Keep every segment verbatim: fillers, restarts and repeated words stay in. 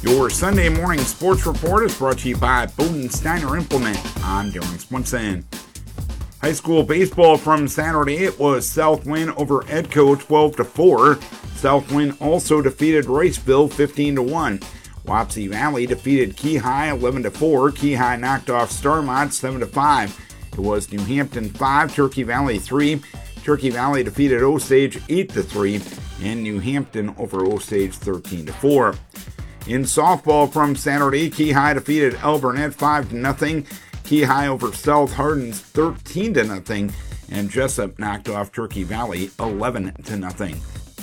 Your Sunday morning sports report is brought to you by Bodensteiner Implement. I'm Darren Swenson. High school baseball from Saturday, it was Southwind over Edco twelve to four. Southwind also defeated Riceville fifteen to one. Wapsie Valley defeated Key High eleven to four. Key High knocked off Starmont seven to five. It was New Hampton five, Turkey Valley three. Turkey Valley defeated Osage eight to three, and New Hampton over Osage thirteen to four. In softball from Saturday, Key High defeated El Burnett five to nothing. Key High over South Hardins thirteen to nothing, and Jessup knocked off Turkey Valley eleven to nothing.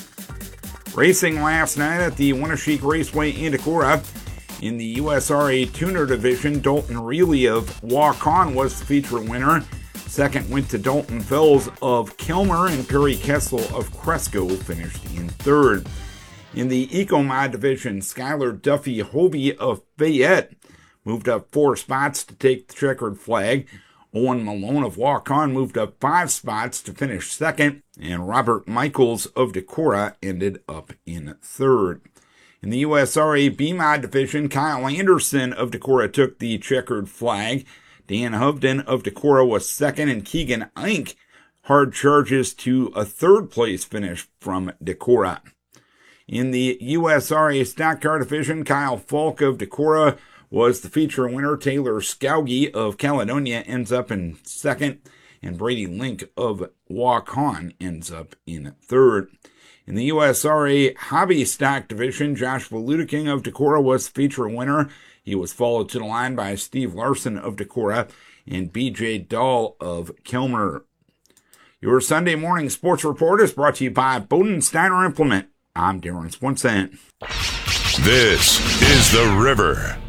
Racing last night at the Winneshiek Raceway in Decorah. In the U S R A Tuner Division, Dalton Reilly of Walk-On was the feature winner. Second went to Dalton Fells of Kilmer, and Perry Kessel of Cresco finished in third. In the Eco-Mod Division, Skylar Duffy Hovey of Fayette moved up four spots to take the checkered flag. Owen Malone of Walk-On moved up five spots to finish second, and Robert Michaels of Decorah ended up in third. In the U S R A B-Mod Division, Kyle Anderson of Decorah took the checkered flag. Dan Hovden of Decorah was second, and Keegan Ink hard charges to a third-place finish from Decorah. In the U S R A Stock Car Division, Kyle Falk of Decorah was the feature winner. Taylor Skauge of Caledonia ends up in second, and Brady Link of Walk-On ends up in third. In the U S R A Hobby Stock Division, Joshua Ludeking of Decorah was the feature winner. He was followed to the line by Steve Larson of Decorah and B J Dahl of Kilmer. Your Sunday morning sports report is brought to you by Bodensteiner Implement. I'm Darren Swenson. This is The River.